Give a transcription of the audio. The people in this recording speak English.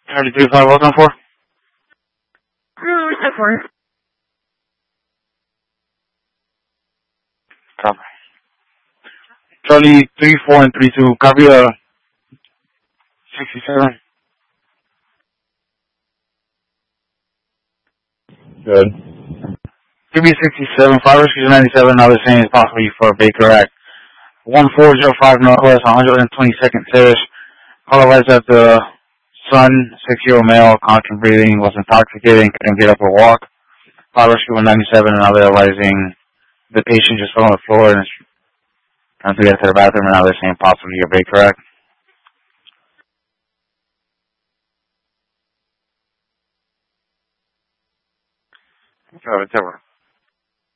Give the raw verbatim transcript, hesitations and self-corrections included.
thirty-three five, welcome for? Copy. Charlie three four and three two, copy uh sixty-seven. Good. Q B sixty-seven, five rescue ninety-seven, now they're saying it's possibly for Baker Act. one four zero five Northwest, one hundred twenty-second Terrace. Caller was at the son, six-year-old male, constant breathing, was intoxicated, couldn't get up or walk. Five rescue one ninety-seven, and now they're realizing the patient just fell on the floor and is trying to get to the bathroom, and now they're saying possibly a Baker Act. Whatever.